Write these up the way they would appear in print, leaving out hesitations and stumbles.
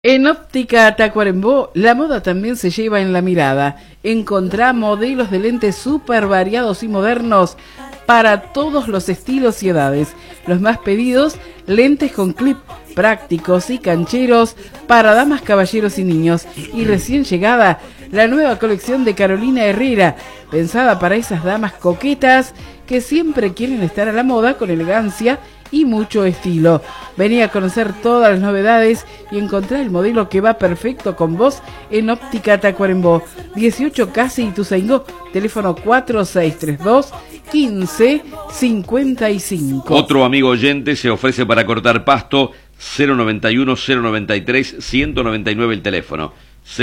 En Óptica Tacuarembó, la moda también se lleva en la mirada. Encontrá modelos de lentes súper variados y modernos para todos los estilos y edades. Los más pedidos, lentes con clip prácticos y cancheros para damas, caballeros y niños. Y recién llegada, la nueva colección de Carolina Herrera, pensada para esas damas coquetas que siempre quieren estar a la moda con elegancia y mucho estilo. Vení a conocer todas las novedades y encontrar el modelo que va perfecto con vos en Óptica Tacuarembó, 18 Casi Ituzaingó, teléfono 4632-1555. Otro amigo oyente se ofrece para cortar pasto, 091-093-199 el teléfono.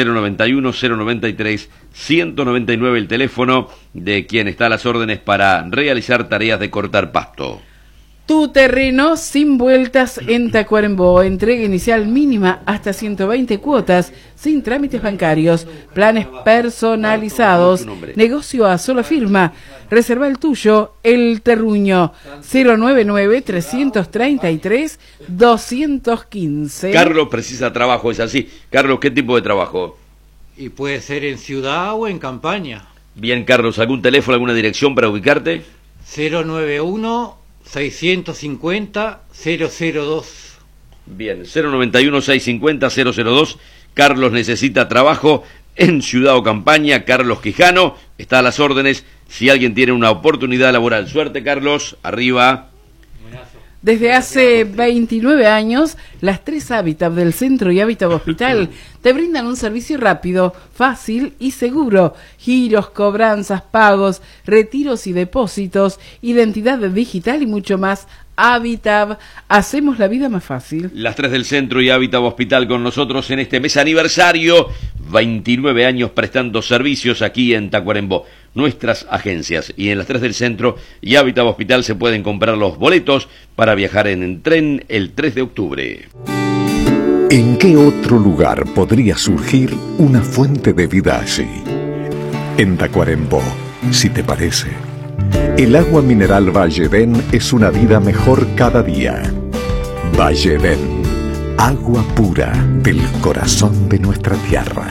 091-093-199 el teléfono de quien está a las órdenes para realizar tareas de cortar pasto. Tu terreno sin vueltas en Tacuarembó. Entrega inicial mínima hasta 120 cuotas, sin trámites bancarios, planes personalizados, negocio a sola firma. Reserva el tuyo, El Terruño, 099-333-215. Carlos precisa trabajo, es así. Carlos, ¿qué tipo de trabajo? Y puede ser en ciudad o en campaña. Bien, Carlos, ¿algún teléfono, alguna dirección para ubicarte? 091-650-002. Bien, 091-650-002. Carlos necesita trabajo en ciudad o campaña. Carlos Quijano está a las órdenes si alguien tiene una oportunidad laboral. Suerte, Carlos, arriba. Desde hace 29 años, las 3 Hábitat del Centro y Hábitat Hospital te brindan un servicio rápido, fácil y seguro. Giros, cobranzas, pagos, retiros y depósitos, identidad digital y mucho más. Hábitat, hacemos la vida más fácil. Las 3 del Centro y Hábitat Hospital con nosotros en este mes aniversario. 29 años prestando servicios aquí en Tacuarembó. Nuestras agencias y en las 3 del Centro y Hábitat Hospital se pueden comprar los boletos para viajar en tren el 3 de octubre. ¿En qué otro lugar podría surgir una fuente de vida así? En Tacuarembó, si te parece. El agua mineral Vallevén es una vida mejor cada día. Vallevén, agua pura del corazón de nuestra tierra.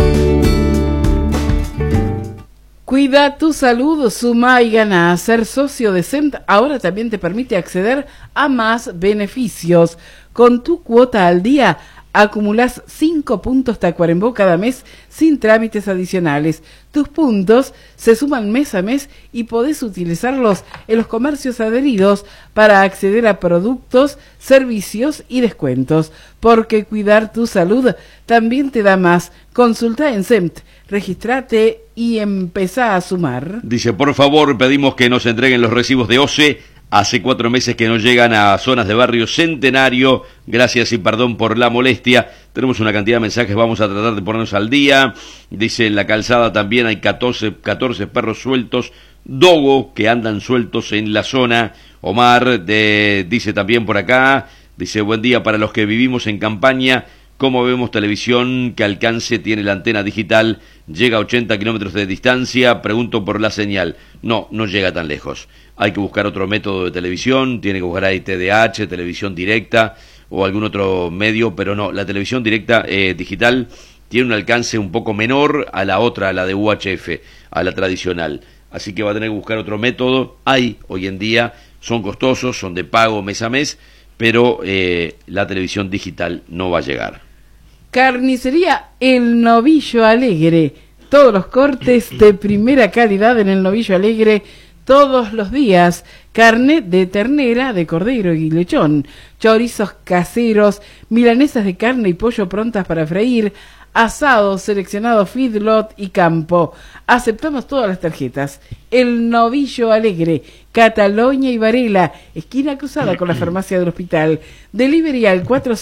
Cuida tu salud, suma y gana. Ser socio de SEMT ahora también te permite acceder a más beneficios. Con tu cuota al día, acumulás 5 puntos Tacuarembó cada mes sin trámites adicionales. Tus puntos se suman mes a mes y podés utilizarlos en los comercios adheridos para acceder a productos, servicios y descuentos. Porque cuidar tu salud también te da más. Consulta en SEMT, registrate y empezá a sumar. Dice, por favor, pedimos que nos entreguen los recibos de OCE. Hace 4 meses que no llegan a zonas de barrio Centenario. Gracias y perdón por la molestia. Tenemos una cantidad de mensajes, vamos a tratar de ponernos al día. Dice, en la calzada también hay 14 perros sueltos, dogo, que andan sueltos en la zona. Omar dice también por acá, dice, buen día para los que vivimos en campaña. ¿Cómo vemos televisión? ¿Qué alcance tiene la antena digital? ¿Llega a 80 kilómetros de distancia? Pregunto por la señal. No llega tan lejos. Hay que buscar otro método de televisión, tiene que buscar ahí TDH, televisión directa o algún otro medio, pero no, la televisión directa digital tiene un alcance un poco menor a la otra, a la de UHF, a la tradicional. Así que va a tener que buscar otro método. Hay hoy en día, son costosos, son de pago mes a mes, pero la televisión digital no va a llegar. Carnicería El Novillo Alegre. Todos los cortes de primera calidad en El Novillo Alegre todos los días. Carne de ternera, de cordero y lechón, chorizos caseros, milanesas de carne y pollo prontas para freír, asados seleccionados feedlot y campo. Aceptamos todas las tarjetas. El Novillo Alegre, Cataluña y Varela, esquina cruzada con la farmacia del hospital. Delivery al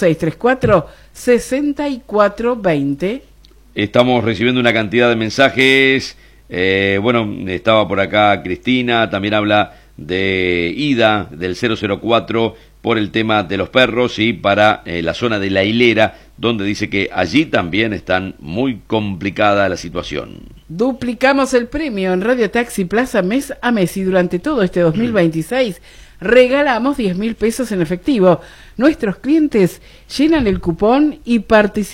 4634-6420. Estamos recibiendo una cantidad de mensajes. Estaba por acá Cristina, también habla de Ida del 004 por el tema de los perros y para la zona de La Hilera, donde dice que allí también están muy complicada la situación. Duplicamos el premio en Radio Taxi Plaza mes a mes y durante todo este 2026 regalamos 10.000 pesos en efectivo. Nuestros clientes llenan el cupón y participan